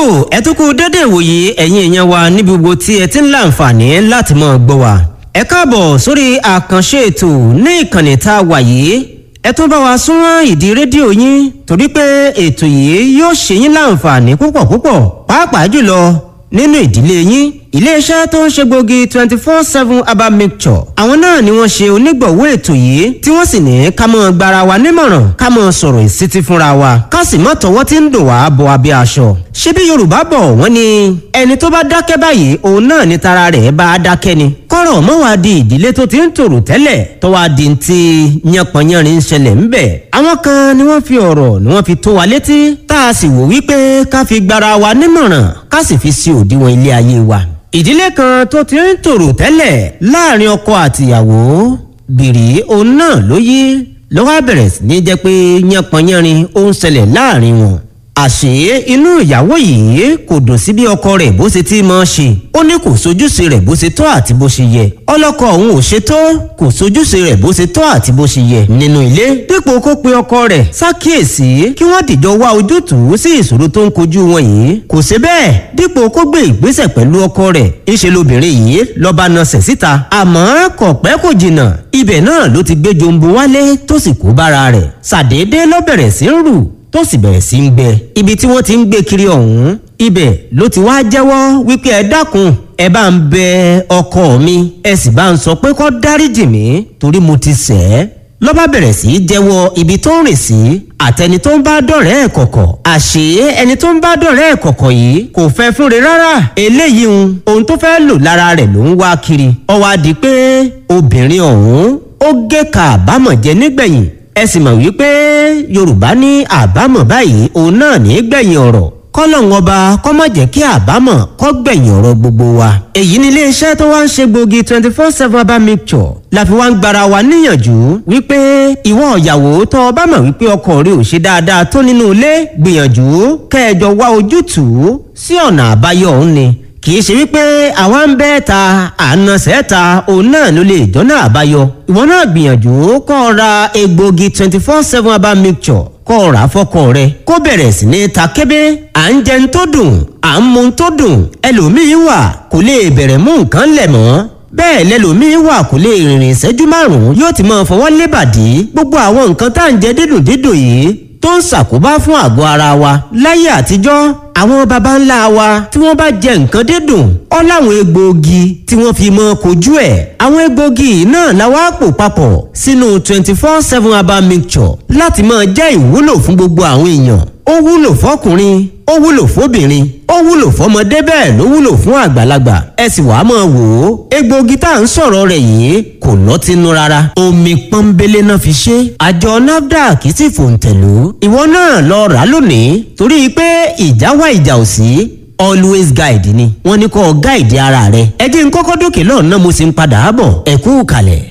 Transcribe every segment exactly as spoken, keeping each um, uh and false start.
ẹ tún kú dédé ìwòye ẹ̀yin èèyàn wa níbi gbogbo tí ẹ ti ń láǹfààní láti máa gbọ́ wa. ẹ káàbọ̀ sórí àkànṣe ètò ní ìkànnì tá a wà yìí. ẹ tún bá wa súnmọ́ ìdí rédíò yín torí pé ètò yìí yóò ṣe yín láǹfààní púpọ̀ púpọ̀ pàápàá jùlọ nínú ìdílé yín. iléeṣẹ́ tó ń ṣe gbòógì twenty four seven herbal mixture àwọn náà ni wọ́n ṣe onígbọ̀wọ́ ètò yìí tí wọ́n sì ní ká mọ́ gbara wa nímọ̀ràn ká mọ́ sọ̀rọ̀ ìsítí fúnra wa ká sì mọ́ tọwọ́ tí ń dùn wá bọ abẹ́ aṣọ. ṣé bí Yorùbá bọ̀ wọ́n ní ẹni tó bá dákẹ́ báyìí òun náà ni tara rẹ̀ bá dákẹ́ ni. kọ́rọ̀ mọ́ wá di ìdílé tó ti ń tòrò tẹ́lẹ̀ tó wá di ti yánpọnyánrin ń ṣẹlẹ̀ ń bẹ̀. àwọn kan ni wọ́n fi ọ̀rọ̀ ni wọ́n fi tó wa létí tá a sì wò wípé ká fi gbara wa nímọ̀ràn ká sì fi sí òdiwọ̀n ilé ayé wa. ìdílé kan tó ti ń tòrò tẹ́lẹ̀ láàrin ọkọ àtìyàwó bìrì òun náà ló yí ló wá bẹ̀rẹ̀ sí ní jẹ́ pé yánpọnyánrin ó ń ṣẹlẹ̀ láàrin wọn. àṣé inú ìyàwó yìí kò dùn sí bí ọkọ rẹ̀ bó ṣe ti máa ṣe ó ní kò sojúṣe rẹ̀ bó ṣe tọ́ àti bó ṣe yẹ ọlọ́kọ òun ò ṣe tó kò sojúṣe rẹ̀ bó ṣe tọ́ àti bó ṣe yẹ nínú ilé dípò kó pe ọkọ rẹ̀ ṣàkíyèsí kí wọ́n dìjọ wá ojútùú sí ìṣòro tó ń kojú wọn yìí kò ṣe bẹ́ẹ̀ dípò kó gbé ìgbésẹ̀ pẹ̀lú ọkọ rẹ̀ ńṣe lobìnrin yìí lọ́ba nasẹ̀ síta àmọ́ kò pẹ́ kò jìnnà ibẹ̀ náà ló ti gbé jombo wálé tó sì kó bára rẹ̀ ṣàdédé ló bẹ̀rẹ̀ sí ń rù tó sì bẹ̀rẹ̀ sí ń gbẹ ibi tí wọ́n ti ń gbé kiri ọ̀hún ibẹ̀ ló ti wá jẹ́wọ́ wípé ẹ dákun ẹ bá ń bẹ ọkọ mi ẹ sì bá ń sọ pé kó dáríjì mí torí mo ti ṣẹ̀ ẹ́ ló bá bẹ̀rẹ̀ sí í jẹ́wọ́ ibi tó ń rìn sí àtẹni tó ń bá dọ̀rẹ́ ẹ̀ kọ̀kọ̀ àṣé ẹni tó ń bá dọ̀rẹ́ ẹ̀ kọ̀kọ̀ yìí kò fẹ́ fúnre rárá eléyìí ń ohun tó fẹ́ lò lára rẹ̀ ló ń wá kiri ó wá di pé obìnrin ọ̀hún ó gé ka àbámọ̀ jẹ nígbẹ̀yìn ẹ sì mọ̀ wípé Yorùbá ní àbámọ̀ báyìí òun náà ní gbẹ̀yìn ọ̀rọ̀ kọ́lọ́hún ọba kó má jẹ́ kí àbámọ̀ kó gbẹ̀yìn ọ̀rọ̀ gbogbo wa. èyí ni iléeṣẹ́ tó wá ń ṣe gbòógì twenty four seven herbal mixture la fi wá ń gbara wa níyànjú wípé ìwọ ìyàwó tó o bá mọ̀ wípé ọkọ rẹ ò ṣe dáadáa tó nínú ilé gbìyànjú kẹjọ wá ojútùú sí ọ̀nà àbáyọ òun ni kì í ṣe wípé àwa ń bẹ́ ta àna sẹ́ta òun náà ló lè jọ́nà àbáyọ. ìwọ náà gbìyànjú kó o ra egbògi twenty four seven herbal mixture kó o rà fọ́kọ rẹ kó bẹ̀rẹ̀ sí ní ta kébé à ń jẹun tó dùn à ń mu tó dùn ẹlòmíín wà kò lè bẹ̀rẹ̀ mú nǹkan lẹ̀ mọ́ bẹ́ẹ̀ lẹ́lòmíín wà kò lè rìnrìn ìṣẹ́jú márùn-ún yóò ti máa fọwọ́ lébàdí gbogbo àwọn nǹkan tá à ń jẹ dídùn dídùn yìí tó ń ṣàkóbá fún àgọ́ ara wa láyé àtijọ́ àwọn baba ńlá wa tí wọ́n bá jẹ nǹkan dídùn ó láwọn egbòogi tí wọ́n fi mọ kojú ẹ̀ àwọn egbòogi náà la wá pò papọ̀ sínú twenty four seven herbal mixture láti máa jẹ́ ìwúlò fún gbogbo àwọn èèyàn ó wúlò fọkùnrin ó wúlò fóbìnrin ó wúlò fọmọdé bẹ́ẹ̀ ló wúlò fún àgbàlagbà ẹ sì wàá máa wò ó egbòogi tá à ń sọ̀rọ̀ rẹ̀ yìí kò lọ́tínú rárá omi pọ́nbélé náà fi ṣe àjọ NAFDAC sì fòǹtẹ̀lú ìwọ náà lọ rà lónìí torí pé ìjà wà ìjà ò sí always guide ni wọ́n ní kó guide ara rẹ̀ ẹ jẹ́ n kọ́kọ́ dókè lọ́nà mo sì ń padà bọ̀ ẹ kú kalẹ̀.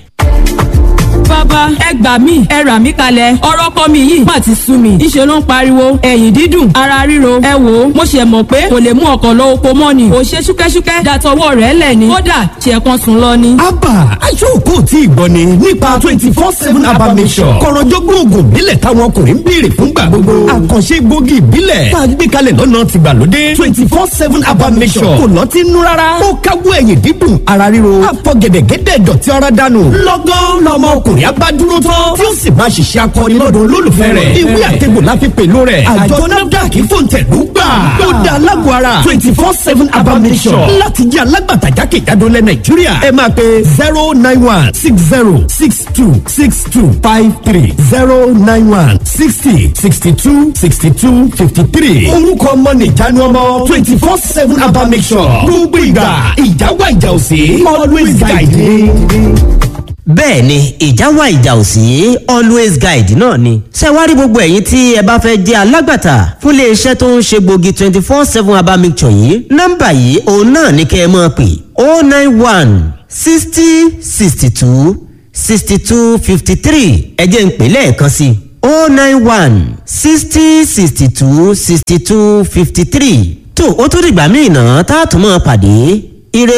bàbá ẹ gbà mí ẹ rà mí kalẹ̀ ọ̀rọ̀ ọkọ mi yìí má ti sú mi ìṣe ló ń pariwo ẹ̀yìn dídùn ara ríro ẹ wò ó mo ṣe mọ̀ pé kò lè mú ọkọ̀ lọ oko mọ́ ni ò ṣe ṣúkẹ́ṣúkẹ́ dàtọwọ́ rẹ̀ lẹ̀ ni kódà ṣe kan sùn lọ ni. abba aṣọ́kò tí ìgbọ́ ni nípa twenty four seven herbal mixture kọ̀rọ̀jọ́gbọ́n oògùn ìbílẹ̀ táwọn ọkùnrin ń béèrè fúngbà gbogbo àkànṣe gbòógì ìbílẹ̀ tá a gbé kalẹ̀ lọ́nà tìgbàlódé twenty four seven herbal mixture kò lọ́tí nú rárá ó káwọ́ ẹ̀yìn dídùn ara ríro àfọ̀gẹ̀dẹ̀gẹ̀dẹ̀ dọ̀tí ara dànù lọ́gán lọ́mọ ọkùnrin abádúró tán tí ó sì máa ṣiṣẹ́ akọni lọ́dọ̀ olólùfẹ́ rẹ̀ ìwé àtẹ̀gbò la fi pèlú rẹ̀ àjọ NAFDAC fòǹtẹ̀lú gbà ó dá alágbó ara twenty four seven herbal mixture láti jẹ́ alágbàtà jákèjádò lẹ̀ Nàìjíríà ẹ máa pe zero nine one six zero six two six two five three zero nine one sixty sixty two sixty two fifty three orúkọ ọmọ nìjánu ọmọ twenty four seven herbal mixture gbogbo ìgbà ìjà wà ìjà òsì always guide. bẹ́ẹ̀ ni ìjà wà ìjà ò sí always guide náà ni. ṣé wá rí gbogbo ẹ̀yin tí ẹ bá fẹ́ jẹ́ alágbàtà fún iléeṣẹ́ tó ń ṣe gbòógì twenty four seven herbal mixture yìí nọ́mbà yìí òun náà ní kẹ́ ẹ máa pè oh nine one sixty sixty two sixty two fifty three ẹ jẹ́ n pè lẹ́ẹ̀kan sí oh nine one sixty sixty two sixty two fifty three tó o tún dìgbà míì náà tá a tún máa pàdé ire.